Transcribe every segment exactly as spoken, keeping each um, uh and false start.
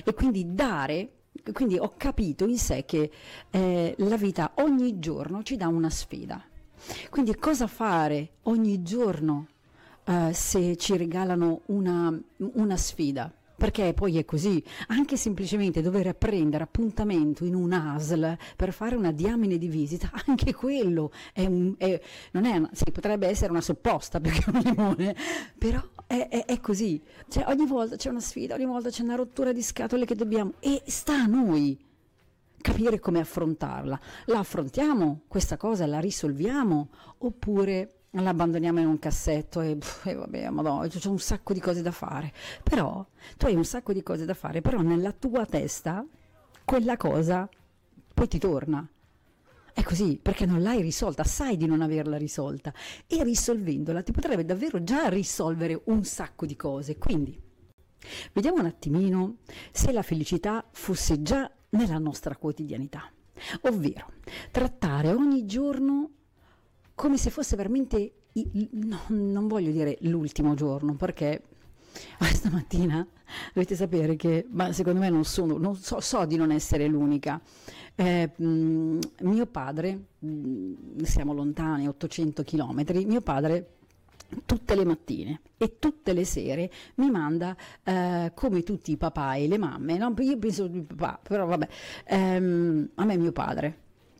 e quindi dare. Quindi ho capito in sé che eh, la vita ogni giorno ci dà una sfida. Quindi cosa fare ogni giorno eh, se ci regalano una, una sfida? Perché poi è così, anche semplicemente dover prendere appuntamento in un A S L per fare una diamine di visita, anche quello è un, è, non è una, sì, potrebbe essere una supposta perché un limone, però è, è, è così, cioè ogni volta c'è una sfida, ogni volta c'è una rottura di scatole che dobbiamo, e sta a noi capire come affrontarla. La affrontiamo questa cosa, la risolviamo, oppure la abbandoniamo in un cassetto e, e vabbè, madonna, c'è un sacco di cose da fare. Però tu hai un sacco di cose da fare, però nella tua testa quella cosa poi ti torna. È così, perché non l'hai risolta, sai di non averla risolta, e risolvendola ti potrebbe davvero già risolvere un sacco di cose. Quindi vediamo un attimino se la felicità fosse già nella nostra quotidianità, ovvero trattare ogni giorno come se fosse veramente, no, non voglio dire l'ultimo giorno, perché stamattina dovete sapere che, ma secondo me non sono, non so, so di non essere l'unica. Eh, mh, mio padre, mh, siamo lontani ottocento chilometri, mio padre tutte le mattine e tutte le sere mi manda, eh, come tutti i papà e le mamme, no? Io penso di papà, però vabbè, ehm, a me mio padre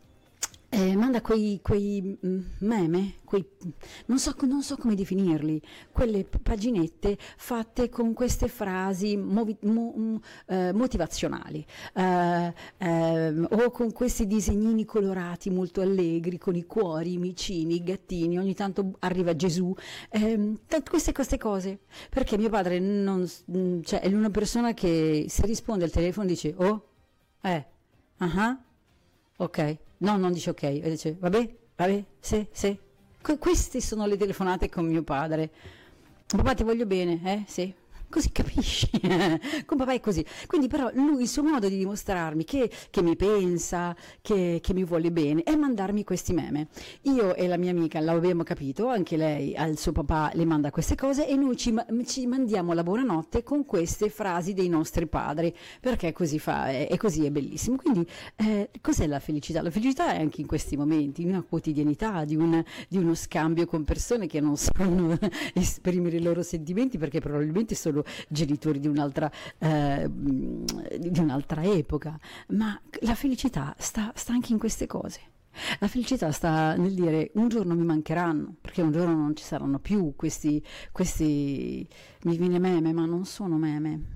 Eh, manda quei, quei mm, meme, quei, non so, non so come definirli, quelle paginette fatte con queste frasi movi, mo, mm, eh, motivazionali, eh, eh, o con questi disegnini colorati molto allegri, con i cuori, i micini, i gattini, ogni tanto arriva Gesù, eh, queste, queste cose, perché mio padre non, cioè, è una persona che se risponde al telefono dice, oh, eh, ah, uh-huh, ok. No, non dice ok, e dice vabbè, vabbè, sì, sì. Que- queste sono le telefonate con mio padre. Papà ti voglio bene, eh? Sì. Così capisci, con papà è così. Quindi però lui, il suo modo di dimostrarmi che, che mi pensa, che, che mi vuole bene, è mandarmi questi meme. Io e la mia amica l'abbiamo capito, anche lei al suo papà le manda queste cose, e noi ci, ci mandiamo la buonanotte con queste frasi dei nostri padri, perché così fa, è, è così, è bellissimo. Quindi eh, cos'è la felicità? La felicità è anche in questi momenti, in una quotidianità, di, un, di uno scambio con persone che non sanno esprimere i loro sentimenti, perché probabilmente sono genitori di un'altra, eh, di un'altra epoca, ma la felicità sta, sta anche in queste cose. La felicità sta nel dire un giorno mi mancheranno, perché un giorno non ci saranno più questi, questi mi viene meme, ma non sono meme.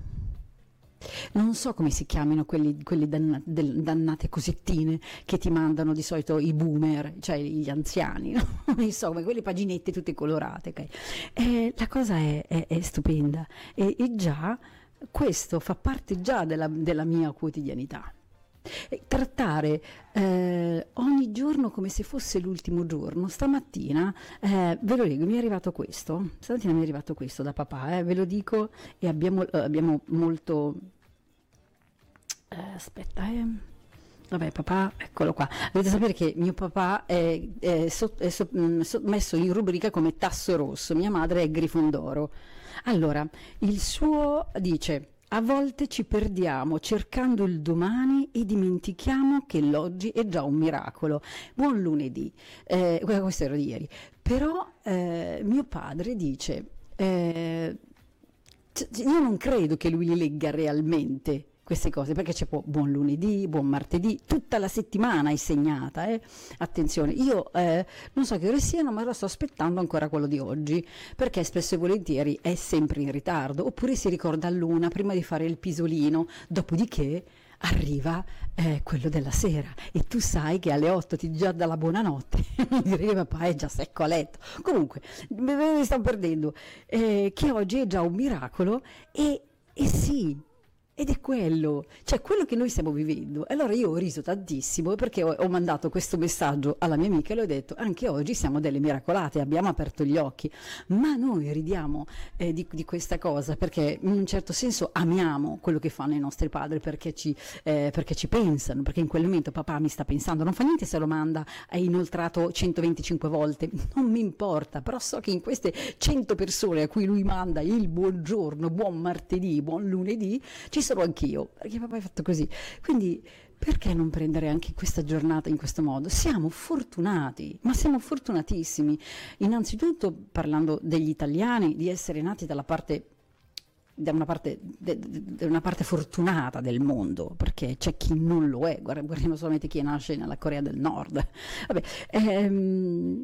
Non so come si chiamino quelli, quelli danna, del, dannate cosettine che ti mandano di solito i boomer, cioè gli anziani, no? Non so, come quelle paginette tutte colorate. Okay? Eh, la cosa è, è, è stupenda, e, e già questo fa parte già della, della mia quotidianità. E trattare eh, ogni giorno come se fosse l'ultimo giorno. Stamattina eh, ve lo dico, mi è arrivato questo stamattina mi è arrivato questo da papà, eh, ve lo dico, e abbiamo, eh, abbiamo molto eh, aspetta eh vabbè, papà, eccolo qua. Dovete sapere che mio papà è, è, so, è so, mh, so, messo in rubrica come tasso rosso, mia madre è Grifondoro. Allora, il suo dice: a volte ci perdiamo cercando il domani e dimentichiamo che l'oggi è già un miracolo. Buon lunedì, eh, questo era di ieri. Però eh, mio padre dice, eh, io non credo che lui li legga realmente queste cose, perché c'è poi buon lunedì, buon martedì, tutta la settimana è segnata, eh? Attenzione, io eh, non so che ore siano, ma lo sto aspettando ancora quello di oggi, perché spesso e volentieri è sempre in ritardo, oppure si ricorda all'una prima di fare il pisolino, dopodiché arriva eh, quello della sera, e tu sai che alle otto ti già dà la buonanotte, direi che papà è già secco a letto. Comunque, me ne sto perdendo, eh, che oggi è già un miracolo, e, e sì, ed è quello, cioè quello che noi stiamo vivendo. Allora io ho riso tantissimo, perché ho, ho mandato questo messaggio alla mia amica e le ho detto: anche oggi siamo delle miracolate, abbiamo aperto gli occhi, ma noi ridiamo eh, di, di questa cosa, perché in un certo senso amiamo quello che fanno i nostri padri, perché ci, eh, perché ci pensano, perché in quel momento papà mi sta pensando, non fa niente se lo manda, è inoltrato centoventicinque volte, non mi importa, però so che in queste cento persone a cui lui manda il buongiorno, buon martedì, buon lunedì, ci ci sarò anch'io, perché papà è fatto così. Quindi perché non prendere anche questa giornata in questo modo? Siamo fortunati, ma siamo fortunatissimi. Innanzitutto, parlando degli italiani, di essere nati dalla parte, da una parte, de, de, de una parte fortunata del mondo, perché c'è chi non lo è. Guarda, guardiamo solamente chi nasce nella Corea del Nord. Vabbè, ehm,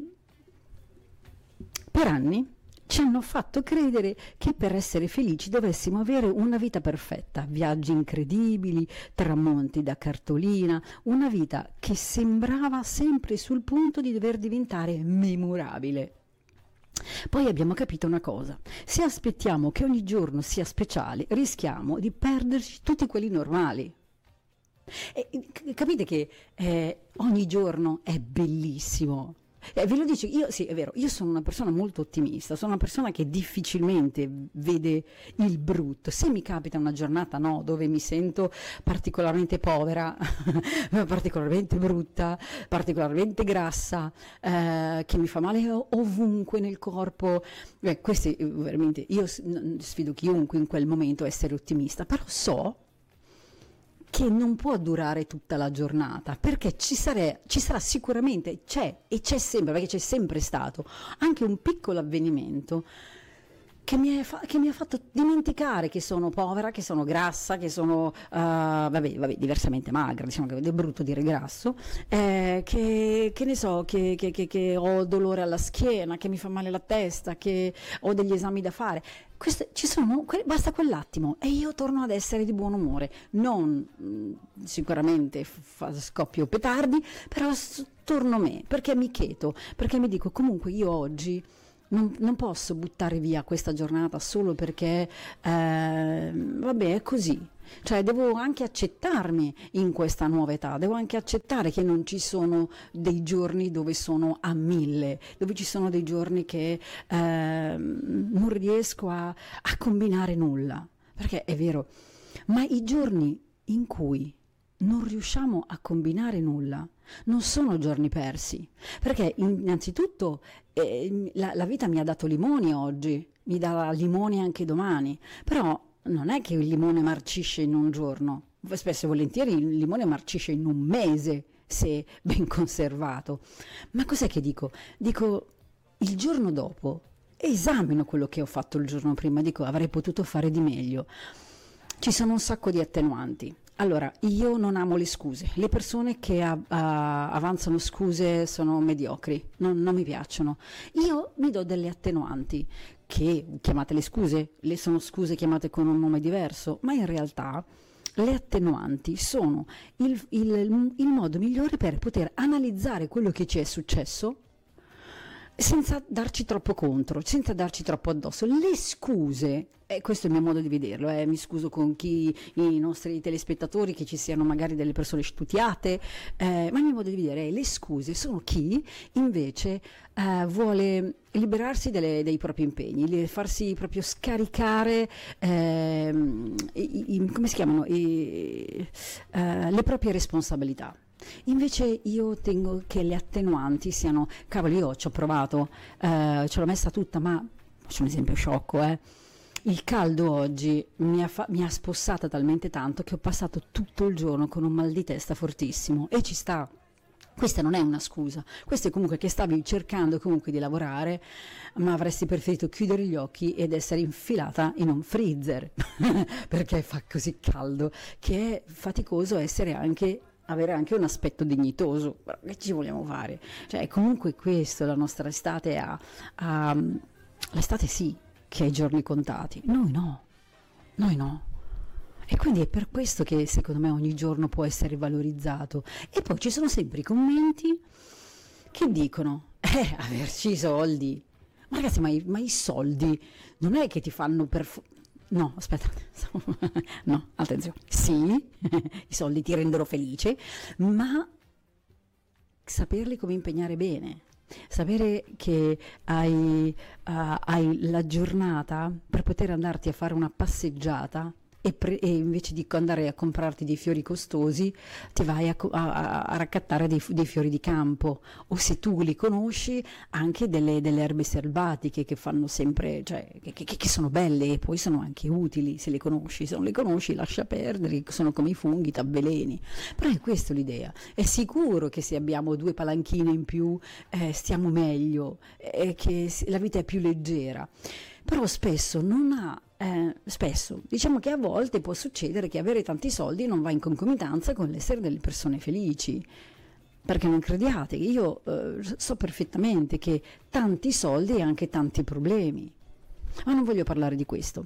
per anni ci hanno fatto credere che per essere felici dovessimo avere una vita perfetta, viaggi incredibili, tramonti da cartolina, una vita che sembrava sempre sul punto di dover diventare memorabile. Poi abbiamo capito una cosa: se aspettiamo che ogni giorno sia speciale, rischiamo di perderci tutti quelli normali. E, capite che eh, ogni giorno è bellissimo. Eh, ve lo dico, io sì, è vero, io sono una persona molto ottimista, sono una persona che difficilmente vede il brutto. Se mi capita una giornata, no, dove mi sento particolarmente povera, particolarmente brutta, particolarmente grassa, eh, che mi fa male ovunque nel corpo, eh, questi veramente, io sfido chiunque in quel momento a essere ottimista, però so che non può durare tutta la giornata, perché ci, sare- ci sarà sicuramente, c'è e c'è sempre, perché c'è sempre stato anche un piccolo avvenimento che mi, è fa- che mi ha fatto dimenticare che sono povera, che sono grassa, che sono, uh, vabbè, vabbè, diversamente magra, diciamo che è brutto dire grasso, eh, che, che ne so, che, che, che, che ho dolore alla schiena, che mi fa male la testa, che ho degli esami da fare. Queste, ci sono, que- basta quell'attimo e io torno ad essere di buon umore, non mh, sicuramente fa, scoppio petardi, però s- torno me, perché mi cheto, perché mi dico comunque io oggi non, non posso buttare via questa giornata solo perché eh, vabbè è così. Cioè devo anche accettarmi in questa nuova età, devo anche accettare che non ci sono dei giorni dove sono a mille, dove ci sono dei giorni che eh, non riesco a, a combinare nulla, perché è vero, ma i giorni in cui non riusciamo a combinare nulla non sono giorni persi, perché innanzitutto eh, la, la vita mi ha dato limoni oggi, mi dà limoni anche domani, però non è che il limone marcisce in un giorno, spesso e volentieri il limone marcisce in un mese se ben conservato. Ma cos'è che dico? Dico il giorno dopo esamino quello che ho fatto il giorno prima, dico avrei potuto fare di meglio. Ci sono un sacco di attenuanti. Allora, io non amo le scuse, le persone che a, a, avanzano scuse sono mediocri, non, non mi piacciono. Io mi do delle attenuanti, che chiamate le scuse, le sono scuse chiamate con un nome diverso, ma in realtà le attenuanti sono il, il, il modo migliore per poter analizzare quello che ci è successo senza darci troppo contro, senza darci troppo addosso. Le scuse, e questo è il mio modo di vederlo, eh, mi scuso con chi, i nostri telespettatori, che ci siano magari delle persone stutiate, eh, ma il mio modo di vedere è le scuse sono chi invece eh, vuole liberarsi delle, dei propri impegni, farsi proprio scaricare, eh, i, i, come si chiamano, I, eh, le proprie responsabilità. Invece io tengo che le attenuanti siano, cavolo, io ci ho provato, eh, ce l'ho messa tutta, ma faccio un esempio sciocco, eh. Il caldo oggi mi ha, fa- mi ha spossata talmente tanto che ho passato tutto il giorno con un mal di testa fortissimo, e ci sta. Questa non è una scusa, questo è comunque che stavi cercando comunque di lavorare, ma avresti preferito chiudere gli occhi ed essere infilata in un freezer, perché fa così caldo, che è faticoso essere anche avere anche un aspetto dignitoso. Però che ci vogliamo fare? Cioè, comunque questo, la nostra estate ha, ha l'estate sì che ha i giorni contati, noi no, noi no. E quindi è per questo che secondo me ogni giorno può essere valorizzato. E poi ci sono sempre i commenti che dicono, eh, averci i soldi. Ma ragazzi, ma i, ma i soldi non è che ti fanno per... No, aspetta, no, attenzione, sì, i soldi ti rendono felice, ma saperli come impegnare bene, sapere che hai, uh, hai la giornata per poter andarti a fare una passeggiata E, pre- e invece di andare a comprarti dei fiori costosi ti vai a, co- a- a raccattare dei, dei fiori di campo, o se tu li conosci anche delle, delle erbe selvatiche che fanno sempre, cioè che, che- che sono belle e poi sono anche utili se le conosci. Se non le conosci lascia perdere, sono come i funghi, t'avveleni. Però è questa l'idea. È sicuro che se abbiamo due palanchine in più eh, stiamo meglio, e che la vita è più leggera. Però spesso non ha, eh, spesso, diciamo che a volte può succedere che avere tanti soldi non va in concomitanza con l'essere delle persone felici. Perché non crediate, io eh, so perfettamente che tanti soldi e anche tanti problemi. Ma non voglio parlare di questo.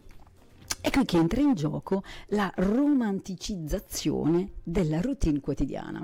È qui che entra in gioco la romanticizzazione della routine quotidiana.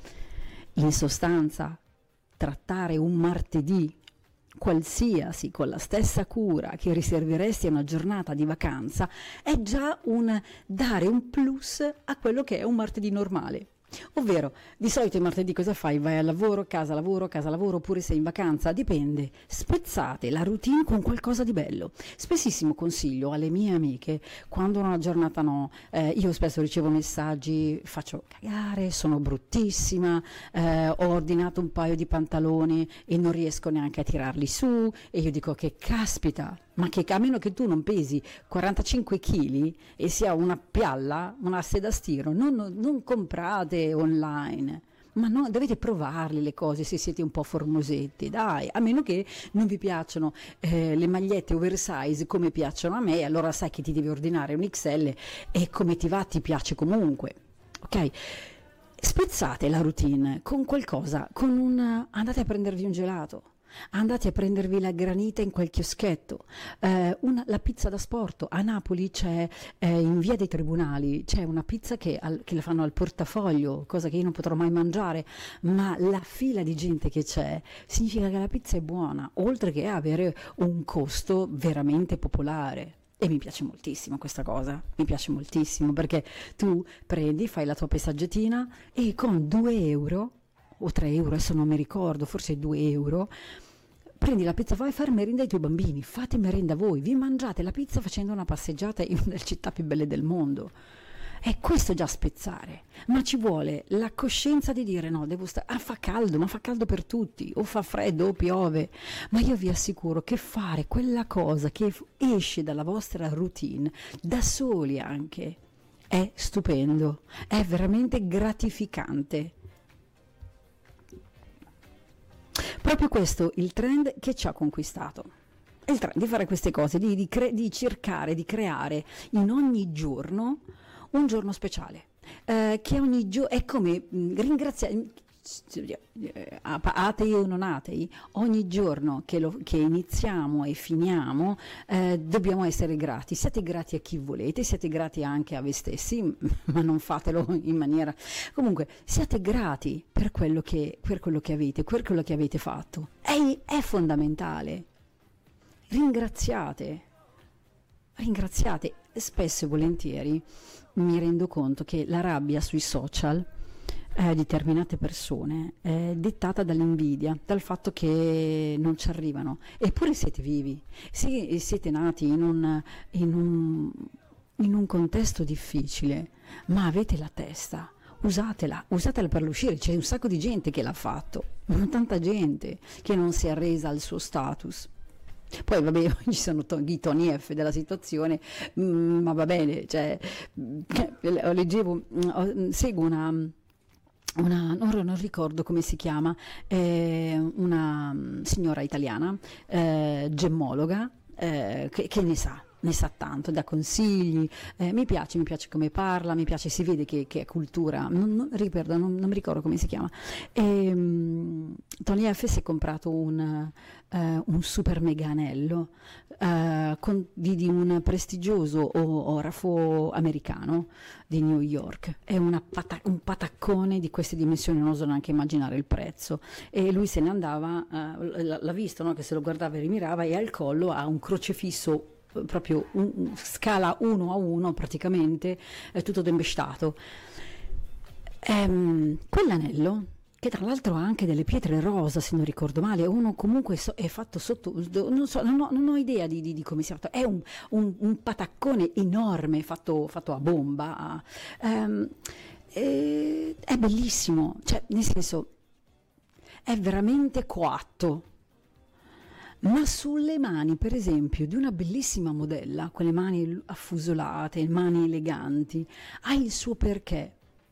In sostanza, trattare un martedì qualsiasi con la stessa cura che riserveresti a una giornata di vacanza è già un dare un plus a quello che è un martedì normale. Ovvero, di solito il martedì cosa fai? Vai al lavoro, casa lavoro, casa lavoro, oppure sei in vacanza? Dipende. Spezzate la routine con qualcosa di bello. Spessissimo consiglio alle mie amiche, quando una giornata no, eh, io spesso ricevo messaggi, faccio cagare, sono bruttissima, eh, ho ordinato un paio di pantaloni e non riesco neanche a tirarli su, e io dico che caspita, ma che a meno che tu non pesi quarantacinque chili e sia una pialla, una asse da stiro, non, non, non comprate online, ma no, dovete provarli le cose se siete un po' formosetti, dai, a meno che non vi piacciono eh, le magliette oversize come piacciono a me, allora sai che ti devi ordinare un X L e come ti va ti piace comunque, ok? Spezzate la routine con qualcosa, con un andate a prendervi un gelato. Andate a prendervi la granita in quel chioschetto, eh, una, la pizza da sporto. A Napoli c'è, eh, in via dei Tribunali, c'è una pizza che, al, che la fanno al portafoglio, cosa che io non potrò mai mangiare, ma la fila di gente che c'è significa che la pizza è buona, oltre che avere un costo veramente popolare. E mi piace moltissimo questa cosa, mi piace moltissimo, perché tu prendi, fai la tua passeggiatina e con due euro o tre euro, adesso non mi ricordo, forse due euro, prendi la pizza, vai a fare merenda ai tuoi bambini, fate merenda voi, vi mangiate la pizza facendo una passeggiata in una delle città più belle del mondo. E questo è già spezzare, ma ci vuole la coscienza di dire no, devo stare, ah fa caldo, ma fa caldo per tutti, o fa freddo o piove, ma io vi assicuro che fare quella cosa che esce dalla vostra routine, da soli anche, è stupendo, è veramente gratificante. Proprio questo il trend che ci ha conquistato. Il trend di fare queste cose, di, di, cre- di cercare di creare in ogni giorno un giorno speciale, eh, che ogni giorno è come ringraziare, atei o non atei, ogni giorno che, lo, che iniziamo e finiamo eh, dobbiamo essere grati. Siate grati a chi volete, siate grati anche a voi stessi, ma non fatelo in maniera, comunque siate grati per quello che, per quello che avete, per quello che avete fatto, è, è fondamentale. Ringraziate, ringraziate. Spesso e volentieri mi rendo conto che la rabbia sui social eh, determinate persone è dettata dall'invidia, dal fatto che non ci arrivano, eppure siete vivi, sì, siete nati in un, in un, in un contesto difficile, ma avete la testa, usatela, usatela per l'uscire. C'è un sacco di gente che l'ha fatto, tanta gente che non si è arresa al suo status. Poi vabbè, ci sono to- i Tony F della situazione, mm, ma va bene, cioè, leggevo, mm, seguo una, una non, non ricordo come si chiama, eh, una signora italiana, eh, gemmologa, eh, che, che ne sa, ne sa tanto, dà consigli, eh, mi piace, mi piace come parla, mi piace, si vede che, che è cultura, non, non, ricordo, non, non mi ricordo come si chiama. E, um, Tony F si è comprato un, uh, un super mega anello uh, con, di, di un prestigioso orafo americano di New York, è una pata- un pataccone di queste dimensioni, non oso neanche immaginare il prezzo, e lui se ne andava, uh, l'ha visto, no? Che se lo guardava e rimirava, e al collo ha un crocefisso proprio un, un, scala uno a uno praticamente, è tutto dembestato. Ehm, quell'anello che tra l'altro ha anche delle pietre rosa, se non ricordo male, uno comunque so- è fatto sotto, non so, non ho, non ho idea di, di- di come sia fatto, è un, un- un pataccone enorme fatto, fatto a bomba, ehm, e- è bellissimo, cioè nel senso è veramente coatto. Ma sulle mani, per esempio, di una bellissima modella, quelle mani affusolate, mani eleganti, ha il suo perché.